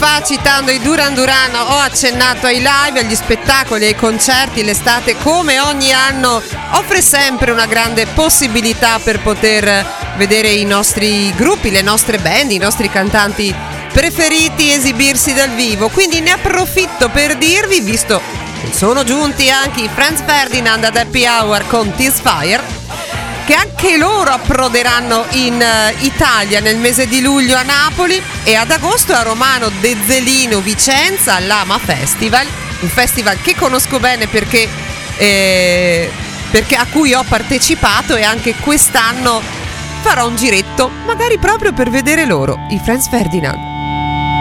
fa, citando i Duran Duran, ho accennato ai live, agli spettacoli, ai concerti. L'estate, come ogni anno, offre sempre una grande possibilità per poter vedere i nostri gruppi, le nostre band, i nostri cantanti preferiti esibirsi dal vivo. Quindi ne approfitto per dirvi, visto che sono giunti anche i Franz Ferdinand ad Happy Hour con Tears Fire, che anche loro approderanno in Italia nel mese di luglio a Napoli e ad agosto a Romano Dezzelino Vicenza all'Ama Festival, un festival che conosco bene perché a cui ho partecipato, e anche quest'anno farò un giretto magari proprio per vedere loro, i Franz Ferdinand.